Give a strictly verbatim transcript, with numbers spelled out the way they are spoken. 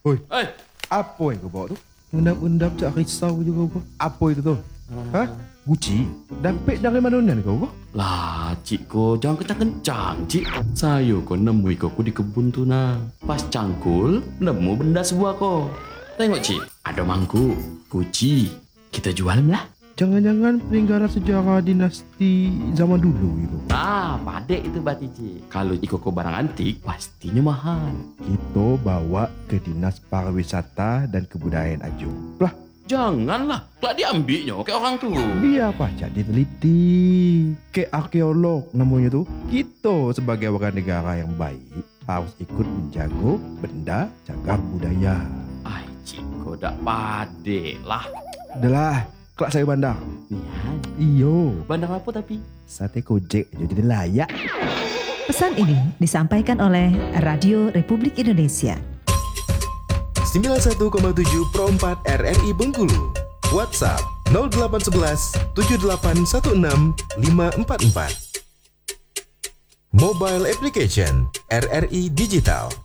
Oi, Eh, apa yang kau bawa tu? Undap-undap cak risau juga kau. Apa itu tu? Ha? Gucci? Dapat dari mana kau kau? lah cik ko, jangan kencang-kencang cik. Saya ko nemui ko di kebun tu nah. Pas cangkul, nemu benda sebuah ko. Tengok cik, ada mangkuk, kunci. Kita jual lah. Jangan-jangan peninggalan sejarah dinasti zaman dulu itu. Ah, padek itu bati cik. Kalau iko ko barang antik, pastinya mahal. Kita bawa ke Dinas Pariwisata dan Kebudayaan Ajo. Lah, Janganlah, kelak diambilnya ke orang tu. biar pacak diteliti. Ke arkeolog namanya tu. Kita sebagai warga negara yang baik harus ikut menjaga benda cagar budaya. Ai cik ko dak padek lah. Adalah, kelak saya bandar. Nihan, Iyo, bandar apa tapi? sate kojek aja jadi layak. Pesan ini disampaikan oleh Radio Republik Indonesia. sembilan puluh satu koma tujuh Pro empat R R I Bengkulu. WhatsApp nol delapan satu satu tujuh delapan satu enam lima empat empat. Mobile application R R I Digital.